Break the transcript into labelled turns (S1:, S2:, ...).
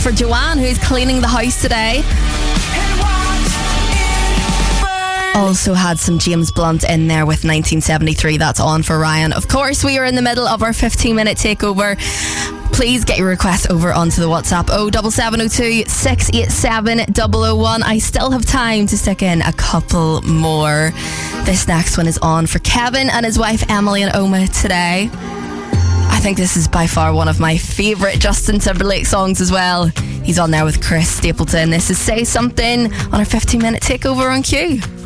S1: For Joanne, who's cleaning the house today. Also had some James Blunt in there with 1973. That's on for Ryan. Of course, we are in the middle of our 15-minute takeover. Please get your request over onto the WhatsApp 07702 687 001. I still have time to stick in a couple more. This next one is on for Kevin and his wife Emily and Oma today. I think this is by far one of my favourite Justin Timberlake songs as well. He's on there with Chris Stapleton. This is Say Something on our 15-minute takeover on Q.